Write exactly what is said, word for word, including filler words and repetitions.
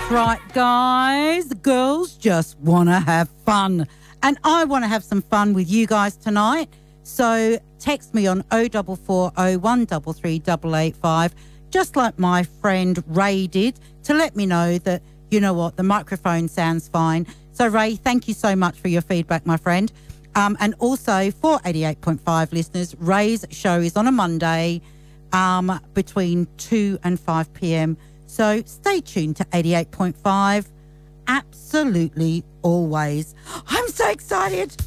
That's right, guys. The girls just want to have fun. And I want to have some fun with you guys tonight. So text me on oh four four oh one three three eight eight five, just like my friend Ray did, to let me know that, you know what, the microphone sounds fine. So, Ray, thank you so much for your feedback, my friend. Um, and also for eighty-eight point five listeners, Ray's show is on a Monday um, between two and five p m So stay tuned to eighty-eight point five. Absolutely always. I'm so excited.